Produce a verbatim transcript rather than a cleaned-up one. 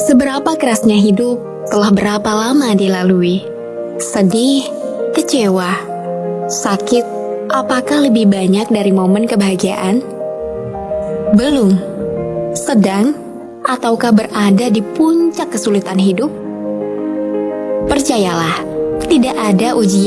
Seberapa kerasnya hidup, telah berapa lama dilalui. Sedih, kecewa, sakit, apakah lebih banyak dari momen kebahagiaan? Belum. Sedang, ataukah berada di puncak kesulitan hidup? Percayalah, tidak ada ujian